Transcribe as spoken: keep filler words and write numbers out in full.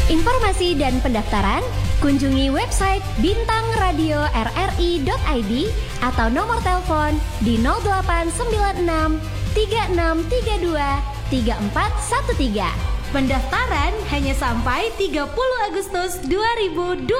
Informasi dan pendaftaran kunjungi website bintang radio r r i dot i d atau nomor telepon di nol delapan sembilan enam tiga enam tiga dua tiga empat satu tiga. Pendaftaran hanya sampai tiga puluh Agustus dua ribu dua puluh.